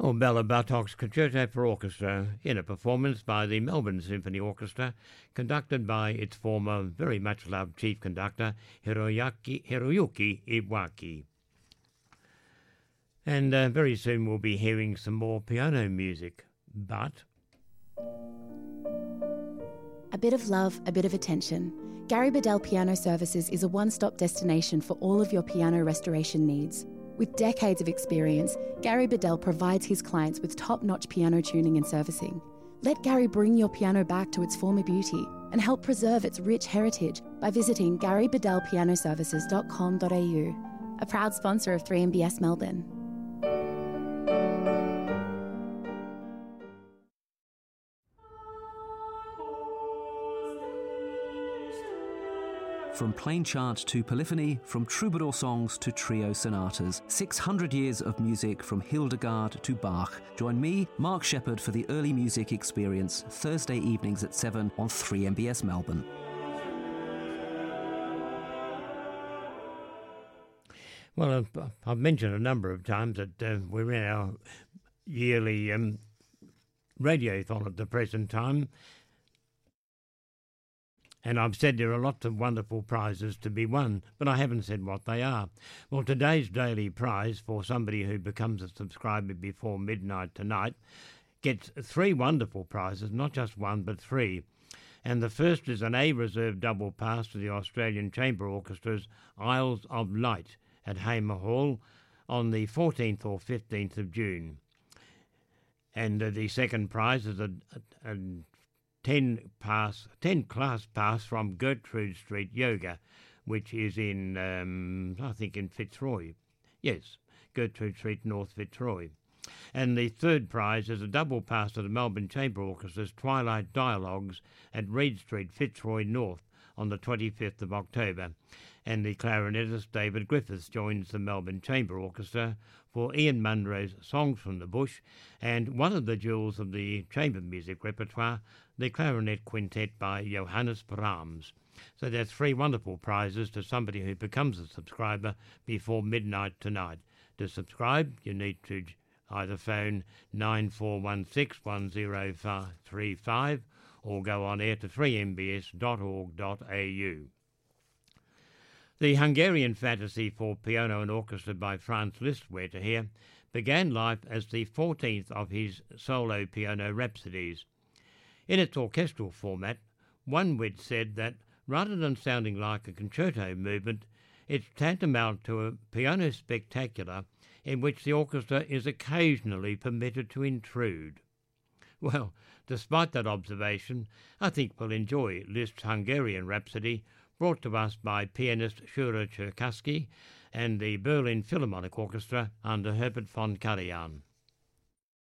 Or Bela Bartok's Concerto for Orchestra in a performance by the Melbourne Symphony Orchestra, conducted by its former very much loved chief conductor Hiroyuki Iwaki. And very soon we'll be hearing some more piano music, but... A bit of love, a bit of attention. Gary Bedell Piano Services is a one-stop destination for all of your piano restoration needs. With decades of experience, Gary Bedell provides his clients with top-notch piano tuning and servicing. Let Gary bring your piano back to its former beauty and help preserve its rich heritage by visiting garybedellpianoservices.com.au, a proud sponsor of 3MBS Melbourne. From plain chant to polyphony, from troubadour songs to trio sonatas, 600 years of music from Hildegard to Bach. Join me, Mark Shepherd, for the Early Music Experience, Thursday evenings at 7 on 3MBS Melbourne. Well, I've mentioned a number of times that we're in our yearly radiothon at the present time. And I've said there are lots of wonderful prizes to be won, but I haven't said what they are. Well, today's daily prize for somebody who becomes a subscriber before midnight tonight gets 3 wonderful prizes, not just one, but 3. And the first is an A reserve double pass to the Australian Chamber Orchestra's Isles of Light at Hamer Hall on the 14th or 15th of June. And the second prize is a 10 class pass from Gertrude Street Yoga, which is in, I think in Fitzroy. Yes, Gertrude Street, North Fitzroy. And the third prize is a double pass to the Melbourne Chamber Orchestra's Twilight Dialogues at Reed Street, Fitzroy North on the 25th of October. And the clarinetist David Griffiths joins the Melbourne Chamber Orchestra for Ian Munro's Songs from the Bush, and one of the jewels of the chamber music repertoire, the clarinet quintet by Johannes Brahms. So there's 3 wonderful prizes to somebody who becomes a subscriber before midnight tonight. To subscribe, you need to either phone 9416 10535 or go on air to 3mbs.org.au. The Hungarian fantasy for piano and orchestra by Franz Liszt, we're to hear, began life as the 14th of his solo piano rhapsodies. In its orchestral format, one wit said that rather than sounding like a concerto movement, it's tantamount to a piano spectacular in which the orchestra is occasionally permitted to intrude. Well, despite that observation, I think we'll enjoy Liszt's Hungarian Rhapsody, brought to us by pianist Shura Cherkassky and the Berlin Philharmonic Orchestra under Herbert von Karajan.